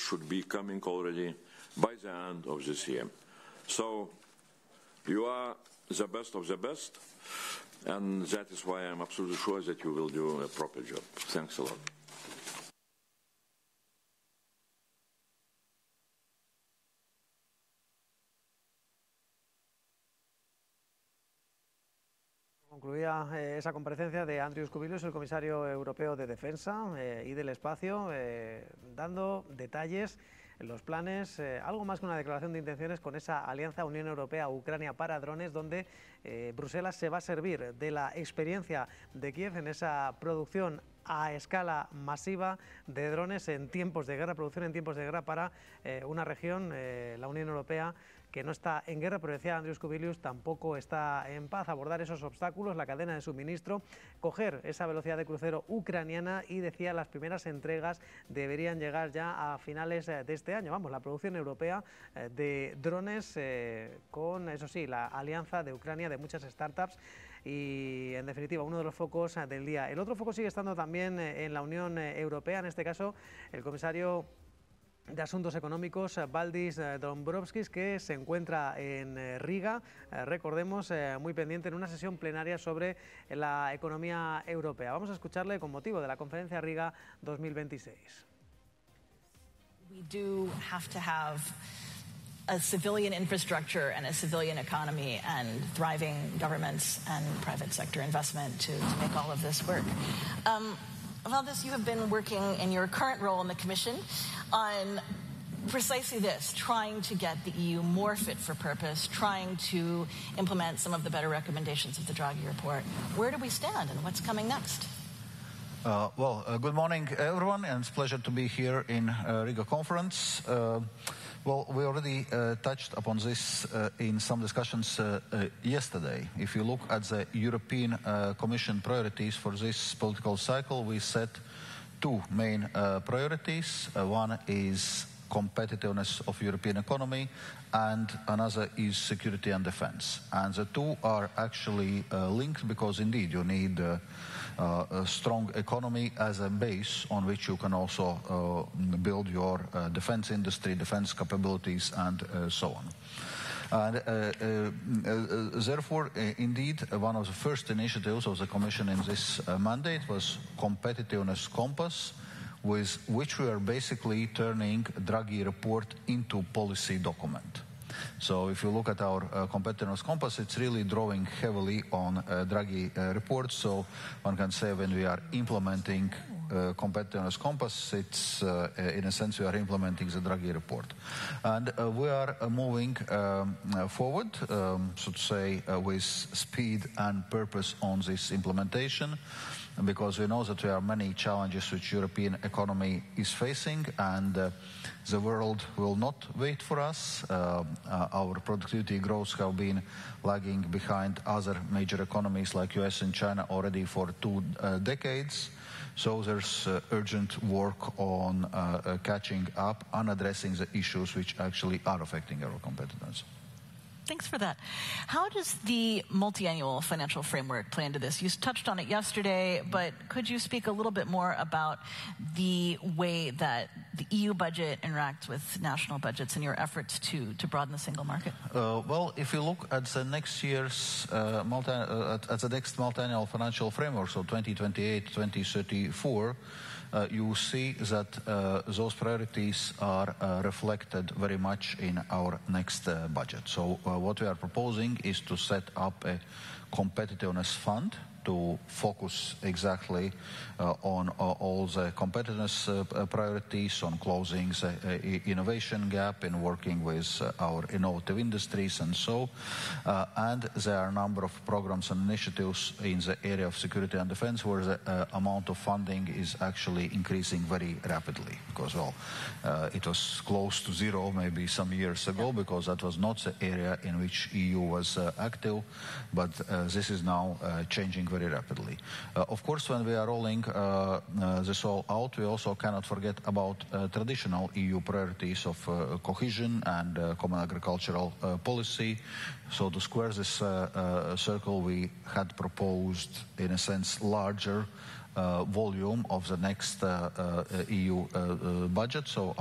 should be coming already by the end of this year. So you are the best of the best, and that is why I'm absolutely sure that you will do a proper job. Thanks a lot. Concluía esa comparecencia de Andrius Kubilius, el comisario europeo de Defensa y del Espacio, dando detalles, los planes, algo más que una declaración de intenciones con esa alianza Unión Europea-Ucrania para drones, donde Bruselas se va a servir de la experiencia de Kiev en esa producción a escala masiva de drones en tiempos de guerra, producción en tiempos de guerra para una región, la Unión Europea, que no está en guerra, pero decía Andrius Kubilius, tampoco está en paz. Abordar esos obstáculos, la cadena de suministro, coger esa velocidad de crucero ucraniana, y decía las primeras entregas deberían llegar ya a finales de este año. Vamos, la producción europea de drones con, eso sí, la alianza de Ucrania de muchas startups. Y, en definitiva, uno de los focos del día. El otro foco sigue estando también en la Unión Europea, en este caso el comisario de Asuntos Económicos, Valdis Dombrovskis, que se encuentra en Riga, recordemos, muy pendiente en una sesión plenaria sobre la economía europea. Vamos a escucharle con motivo de la conferencia Riga 2026. We do have to have a civilian infrastructure and a civilian economy and thriving governments and private sector investment to make all of this work. Valdis, you have been working in your current role in the Commission on precisely this, trying to get the EU more fit for purpose, trying to implement some of the better recommendations of the Draghi report. Where do we stand and what's coming next? Good morning, everyone, and it's a pleasure to be here in Riga conference. Well, we already touched upon this in some discussions yesterday. If you look at the European Commission priorities for this political cycle, we set two main priorities. One is competitiveness of European economy, and another is security and defense. And the two are actually linked, because indeed you need a strong economy as a base on which you can also build your defense industry, defense capabilities, and so on. And therefore, indeed, one of the first initiatives of the Commission in this mandate was Competitiveness Compass, with which we are basically turning Draghi report into policy document. So if you look at our competitiveness compass, it's really drawing heavily on Draghi report. So one can say when we are implementing competitiveness compass, it's in a sense we are implementing the Draghi report. And we are moving forward, so to say, with speed and purpose on this implementation, because we know that there are many challenges which European economy is facing, and the world will not wait for us. Our productivity growth have been lagging behind other major economies like US and China already for 2 decades. So there's urgent work on catching up and addressing the issues which actually are affecting our competitiveness. Thanks for that. How does the multi-annual financial framework play into this? You touched on it yesterday, but could you speak a little bit more about the way that the EU budget interacts with national budgets and your efforts to broaden the single market? Well, if you look at the next year's at the next multi-annual financial framework, so 2028-2034, you see that those priorities are reflected very much in our next budget. So what we are proposing is to set up a competitiveness fund to focus exactly on all the competitiveness priorities, on closing the innovation gap, in working with our innovative industries and so. And there are a number of programs and initiatives in the area of security and defense where the amount of funding is actually increasing very rapidly. Because, well, it was close to zero maybe some years ago, because that was not the area in which EU was active, but this is now changing very rapidly. Of course, when we are rolling this all out, we also cannot forget about traditional EU priorities of cohesion and common agricultural policy. So to square this circle, we had proposed, in a sense, larger volume of the next EU budget. So